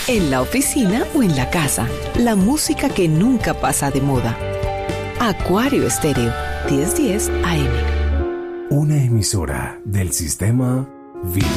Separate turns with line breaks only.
en la oficina o en la casa. La música que nunca pasa de moda. Acuario Estéreo, 1010 AM.
Una emisora del sistema Vida.